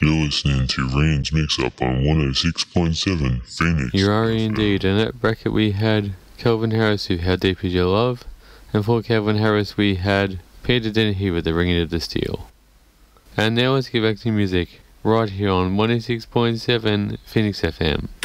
You're listening to Rain's Mix-Up on 106.7 Phoenix. You are indeed. In that bracket we had Calvin Harris with How Deep Is Your Love, and for Calvin Harris we had Peter Dennehy with The Ringing of the Steel. And now let's get back to music, right here on 106.7 Phoenix FM.